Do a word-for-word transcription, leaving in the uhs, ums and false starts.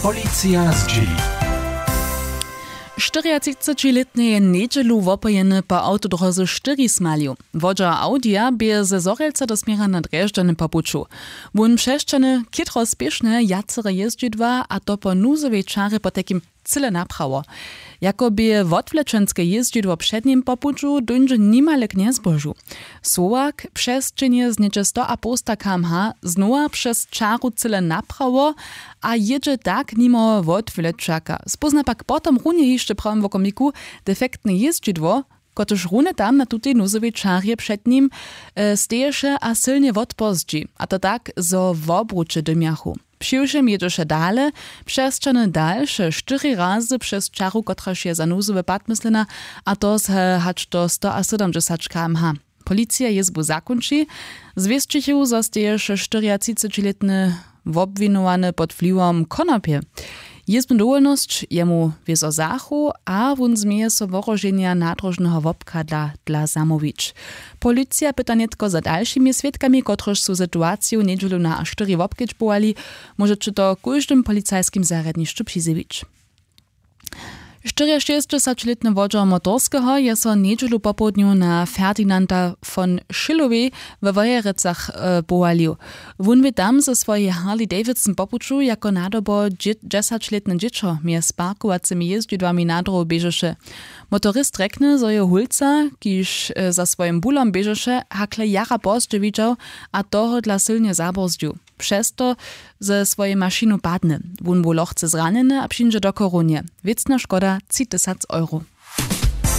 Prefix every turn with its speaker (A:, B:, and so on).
A: Policja z dzieli.
B: czterdziestoletny niedzielu wopojeny po autodroze cztery smaliu. Wodzia Audia bie ze Zorelca do smiera na Dreżdżany popuczu. Wun przeszczany kitro spieszne jacere jeździdwa, a to po nuzowej czary po takim cyle naprawo. Jakoby wotwleczenskie jeździdło przed nim popuczu dąży nimalek nie zbożu. Słowak przez czynie z niecze sto a posta kmh znowa przez czaru cyle naprawo, a jedzie tak nimo wotwleczaka. Spozna pak potom runie jeszcze prawym wokomiku defektne jeździdło, kotoż rune tam na tutej nuzowej czarje przed nim e, stejesze a silnie wotpozdzi, a to tak zo wobrucze dymiachu. Przyjszym jedziesz dalej, przeszczany dalsze cztery razy przez czaru, kotraż je za nuzowy pad myslena, a to z hacz do sto siedemdziesiąt kmh. Policja jezbu zakończy, zwieszczył, że stejesze czterdziestoletny wobwinowany pod wpływem konopie. Jezbnu dowolność jemu wiezo zachu, a wun zmieje so worożenia nadrożnego wobkadla dla zamówić. Policja pyta netko za dalszymi świadkami, kotroż su sytuację niedzielu na cztery wobkieć połali, może czy to każdym policajskim zaradniszczu przyzywić. czterdziestoletny wodzia motorskiego je so niedzielu popołudniu na Ferdinanda von Schillowej w Wojerecach e, połalił. Wun by tam ze swojej Harley Davidson popuczu jako nadobo dziesięcioletne dziecko mie z parkującymi jeździdłami nadrow bieżeše. Motorist rekne, że je hulca, kiż e, za swoim bulom bieżeše, hakle jara pozdźe widział, a toho dla silnie zaborzdził. Przez to ze swojej maszynu padne. Wun był lochce zranjeny, a przyjdzie do koronie. Wiecna szkoda trzy tysiące euro.